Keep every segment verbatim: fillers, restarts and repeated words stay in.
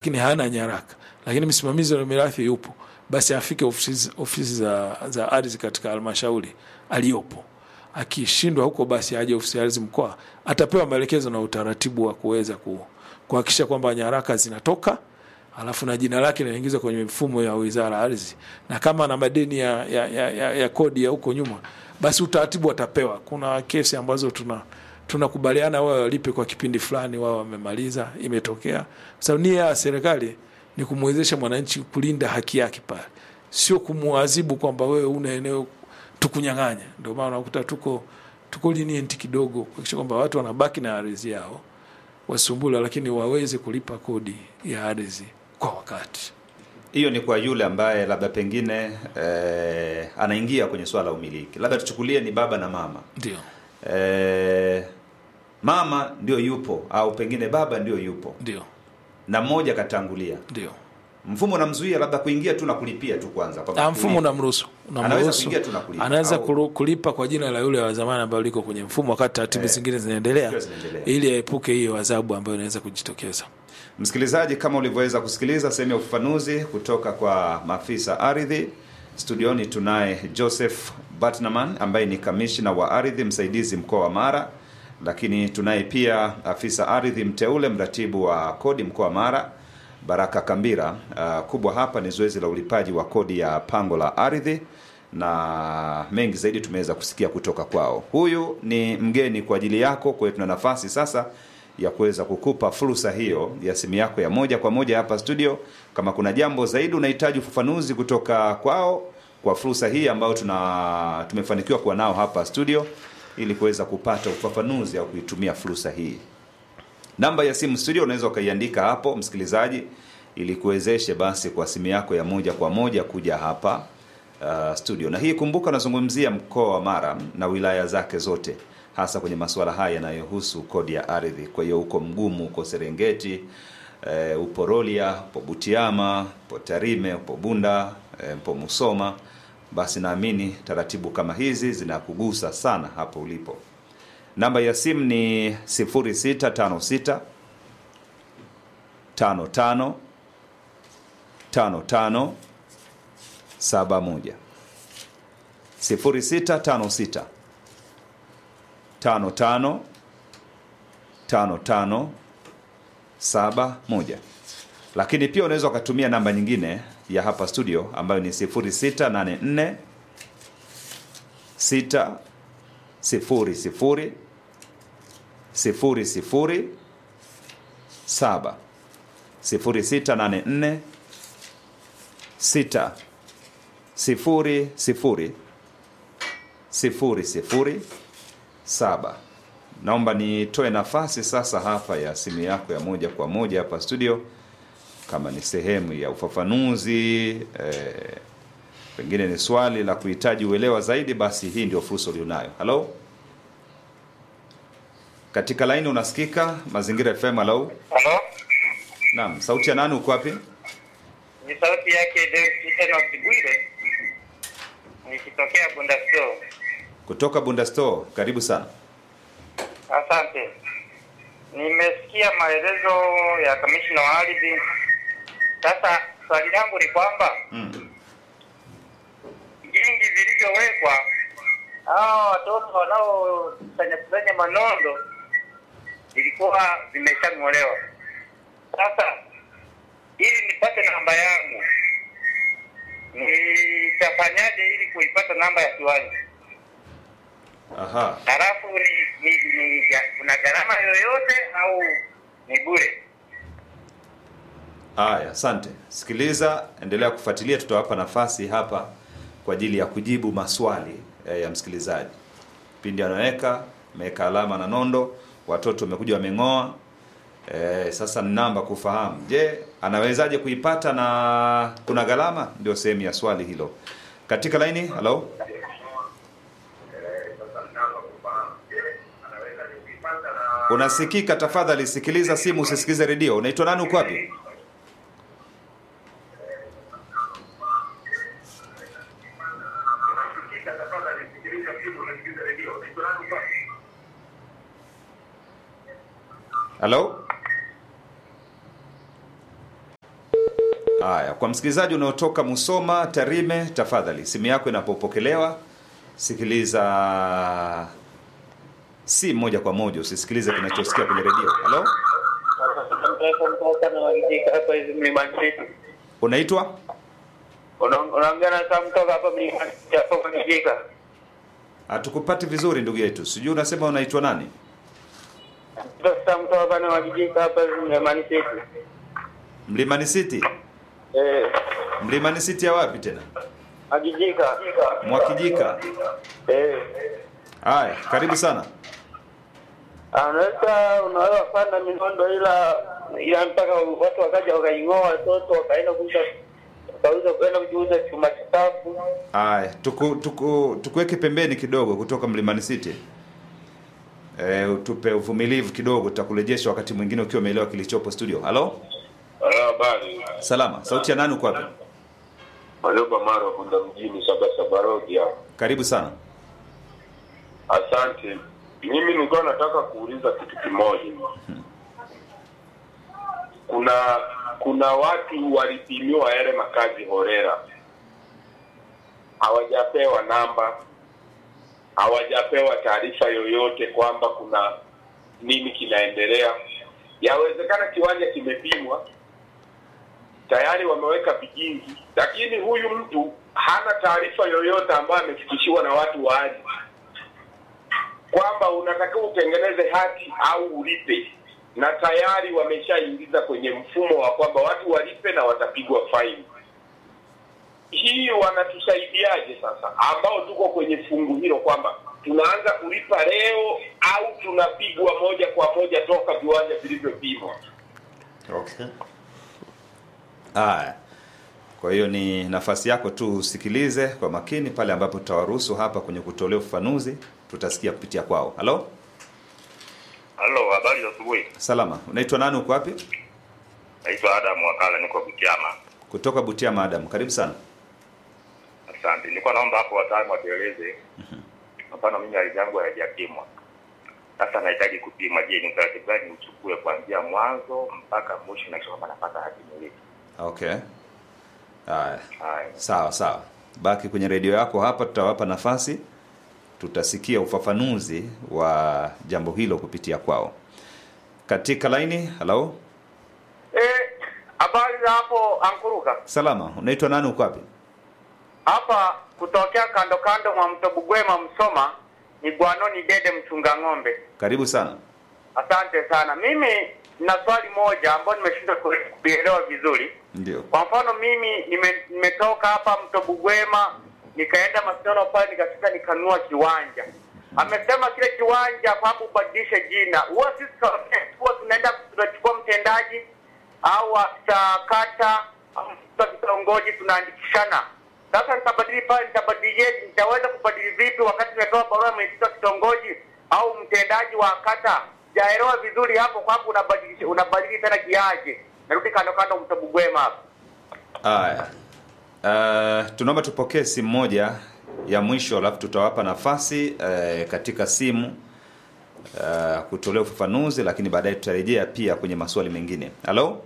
lakini hana nyaraka, lakini msimamizi wa mirathi yupo, basi afike ofisi ofisi za za ardhi katika halmashauri aliyopo. Akishindwa huko, basi aje ofisi ya ardhi mkoa, atapewa maelekezo na utaratibu wa kuweza ku, kuhakikisha kwamba nyaraka zinatoka, alafu na jina lake linaingizwa kwenye mfumo ya Wizara ya Ardhi, na kama na madeni ya, ya, ya, ya, ya kodi ya huko nyuma, basi utaratibu atapewa. Kuna kesi ambazo tuna tunakubaliana wao walipe kwa kipindi fulani, wao wamemaliza, imetokea. Sababu nia ya serikali ni kumwezesha mwananchi kulinda haki yake pale, sio kumuadhibu kwamba wewe una eneo tukunyang'anya. Ndio maana unakuta tuko tuko lenient kidogo kuhakikisha kwamba watu wanabaki na ardhi yao wasumbula, lakini waweze kulipa kodi ya ardhi kwa wakati. Hiyo ni kwa yule ambaye labda pengine eh, anaingia kwenye swala umiliki. Labda tuchukulie ni baba na mama. Ndio. Eh, mama ndio yupo au pengine baba ndio yupo. Ndio. Na mmoja katangulia. Ndio. Mfumo unamzuia labda kuingia tu na kulipia tu kwanza. Ah, mfumo unamruhusu. Unamruhusu. Anaweza au... kulipa kwa jina la yule wa zamani ambaye liko kwenye mfumo wakati taratibu eh, zingine zinaendelea, ili aepuke hiyo adhabu ambayo inaweza kujitokeza. Msikilizaji, kama ulivyoweza kusikiliza sehemu ya ufafanuzi kutoka kwa maafisa ardhi, studioni tunaye Joseph Batnaman ambaye ni kamishna wa ardhi msaidizi mkoa wa Mara, lakini tunaye pia afisa ardhi mteule mratibu wa kodi mkoa wa Mara, Baraka Kambira. Uh, kubwa hapa ni zoezi la ulipaji wa kodi ya pango la ardhi, na mengi zaidi tumeweza kusikia kutoka kwao. Huyu ni mgeni kwa ajili yako, kwa hiyo tuna nafasi sasa ya kuweza kukupa fursa hiyo ya simu yako ya moja kwa moja hapa studio. Kama kuna jambo zaidi unahitaji ufafanuzi kutoka kwao kwa fursa hii ambayo tuna tumefanikiwa kuwa nao hapa studio, ili kuweza kupata ufafanuzi au kuitumia fursa hii. Namba ya simu studio unaweza ukaiandika hapo msikilizaji, ili kuwezeshe basi kwa simu yako ya moja kwa moja kuja hapa uh, studio. Na hii kumbuka nazungumzia mkoa wa Mara na wilaya zake zote, hasa kwenye masuala haya yanayohusu kodi ya ardhi. Kwa hiyo uko Mgumu, uko Serengeti, e, upo Rolia, upo Butiama, upo Tarime, upo Bunda, e, upo Musoma, basi naamini taratibu kama hizi zinakugusa sana hapo ulipo. Namba ya simu ni sifuri sita tano sita tano tano tano tano saba moja sifuri sita tano sita tano tano tano tano saba moja. Lakini pia unaweza kutumia namba nyingine ya hapa studio ambayo ni sifuri sita nane nne sita sifuri sifuri sifuri sifuri saba sifuri sita nane nne sita sifuri sifuri sifuri sifuri saba. Naomba nitoe nafasi sasa hapa ya simu yako ya moja kwa moja hapa studio, kama ni sehemu ya ufafanuzi, eh, pengine ni swali la kuhitaji uelewa zaidi, basi hii ndio fursa ulionayo. Hello? Katika line unasikika Mazingira F M. Hello? Hello? Naam, sauti ya nani, uko wapi? Ni sauti yake David Bwire. Nikitokea Bunda Store. Kutoka Bunda Store, karibu sana. Asante. Nimesikia maelezo ya kamishna wa ardhi. Sasa swali langu ni kwamba mm. Vingi vilivyowekwa hao watoto wanaofanya kusanya manondo ilikuwa vimeshang'olewa. Sasa ili nipate namba yangu, nitafanyaje ili kuipata namba ya kiwanja? Aha. Halafu ni, ni, ni kuna gharama yoyote au ni bure? Haya, asante. Sikiliza, endelea kufuatilia, tutawapa nafasi hapa kwa ajili ya kujibu maswali eh, ya msikilizaji. Pindi anaweka, meka alama na nondo, watoto wamekuja wameng'oa. Eh, sasa ni namba kufahamu. Je, anawezaje kuipata na kuna gharama? Ndio sehemu ya swali hilo. Katika line, hello? Unasikika? Tafadhali sikiliza simu, usisikize redio. Unaitwa nani, uko wapi? Hello? Haya, kwa msikilizaji unaotoka Musoma, Tarime, tafadhali simu yako inapopokelewa sikiliza si moja kwa moja, usisikilize kinachosikia kwenye redio. Halo? Unaitwa? Unaongea na Sam kutoka hapa Mlimani City. Hatukupati vizuri ndugu yetu. Sijui unasema unaitwa nani? Sam kutoka hapa na Wajijika hapa Mlimani City. Mlimani City? Eh. Mlimani City ya wapi tena? Wajijika. Mwakijika. Eh. Haya, karibu sana. Anaweza unaweza kufanya minondo ila ila mpaka watu wakaja wakaingoa watoto wakaenda kuuza wakauza kwenda kuuza chuma chafu. Haya, tuku tuku tukuweke pembeni kidogo kutoka Mlimani City. Eh, utupe uvumilivu kidogo, tutakurejesha wakati mwingine ukiwa umeelewa kilichopo studio. Halo? Habari. Salama. Sauti ya nani uko wapi? Maloba Maro kwenda mjini Sabasa Barodia. Karibu sana. Asante. Mimi nilikuwa nataka kuuliza kitu kimoja. Hmm. Kuna kuna watu walipimiwa yale makazi horera. Hawajapewa namba. Hawajapewa taarifa yoyote kwamba kuna nini kinaendelea. Yawezekana kiwanja kimepimwa tayari wameweka vijingi, lakini huyu mtu hana taarifa yoyote ambayo amefikishiwa na watu wa ardhi kwamba unatakiwa utengeneze hati au ulipe, na tayari wameshaingiza kwenye mfumo wa kwamba watu walipe na watapigwa faini. Hii wanatusaidiaje sasa ambao tuko kwenye fungu hilo kwamba tunaanza kulipa leo au tunapigwa moja kwa moja toka viwanja vilivyopimwa? Okay. Haya. Kwa hiyo ni nafasi yako tu usikilize kwa makini pale ambapo tutawaruhusu hapa kwenye kutolea ufafanuzi, tutasikia kupitia kwao. Halo? Halo, habari za asubuhi. Salama. Unaitwa nani, uko wapi? Naitwa Adam Wakala, niko Butiama. Kutoka Butiama. Adam, karibu sana. Asante. Nilikuwa naomba hapo wataalamu watueleze. Mhm. Mfano mimi hali yangu haijapimwa. Sasa nahitaji kupima, je, ni utaratibu gani uchukue kuanzia mwanzo mpaka mwisho na kisha kama napata hati miliki? Okay. Haya. Sawa sawa. Baki kwenye redio yako hapa, tutawapa nafasi. Tutasikia ufafanuzi wa jambo hilo kupitia kwao. Katika laini, hello? Eh, habari za hapo Ankuruka? Salama. Unaitwa nani, uko wapi? Hapa kutokea kando kando mwa mto Bugwema Msoma, ni Gwanoni Dede mchunga ng'ombe. Karibu sana. Asante sana. Mimi nina swali moja ambalo nimeshindwa kuelewa vizuri. Ndio. Kwa mfano mimi nimetoka hapa mto Bugwema nikaenda Masinono pale nikafika nikanunua kiwanja. Amesema kile kiwanja kwamba ubadilishe jina. Huwa sisi huwa tunaenda tunachukua mtendaji au afisa kata au kitongoji tunaandikishana. Sasa nitabadili pale, nitabadilije, nitaweza kubadili vipi wakati nimetoa barua mwenyekiti wa kitongoji au mtendaji wa kata? Jaelewa vizuri hapo kwamba unabadilisha unabadili tena kiaje? Narudi kando kando mto Bugwema hapo. Haya. Uh, tunaomba tupokee simu moja ya mwisho alafu tutawapa nafasi uh, katika simu uh, kutolea ufafanuzi, lakini baadaye tutarejea pia kwenye maswali mengine. Halo?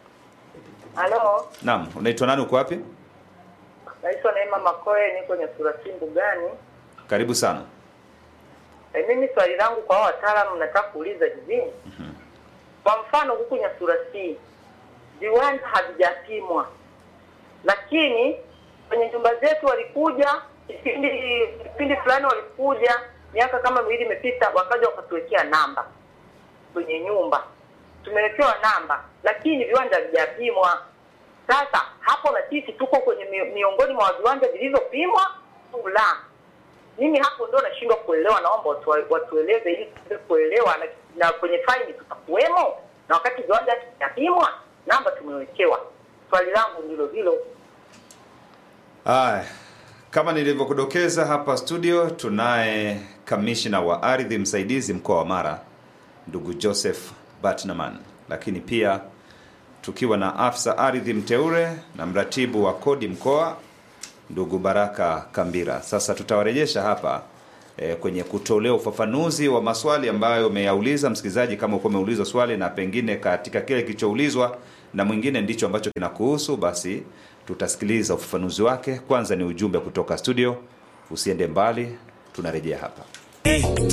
Halo? Naam, unaitwa nani, uko wapi? Naitwa Neema Makoe, niko Nyasurasimbu gani? Karibu sana. E, mimi swali langu kwa wataalamu nataka kuuliza hivi. Mhm. Kwa mfano huku Nyasurasi viwanja havijapimwa. Lakini kwenye nyumba zetu walikuja kipindi kipindi fulani walikuja miaka kama miwili imepita wakaja wakatuwekea namba kwenye nyumba. Tumewekewa namba lakini viwanja havijapimwa. Sasa hapo na sisi tuko kwenye miongoni mwa viwanja vilivyopimwa au la? Mimi hapo ndo nashindwa kuelewa, naomba watu watueleze ili tuweze kuelewa na, na kwenye faini tutakuwemo na wakati viwanja havijapimwa namba tumewekewa. Swali langu ndilo hilo. Haya, kama nilivyokudokeza hapa studio tunaye kamishna wa ardhi msaidizi mkoa wa Mara ndugu Joseph Batnaman, lakini pia tukiwa na afisa ardhi mteule na mratibu wa kodi mkoa ndugu Baraka Kambira. Sasa tutawarejesha hapa e, kwenye kutolea ufafanuzi wa maswali ambayo umeyauliza msikilizaji, kama uko umeuliza swali na pengine katika kile kilichoulizwa na mwingine ndicho ambacho kinakuhusu, basi tutasikiliza ufafanuzi wake. Kwanza ni ujumbe kutoka studio. Usiende mbali, tunarejea hapa.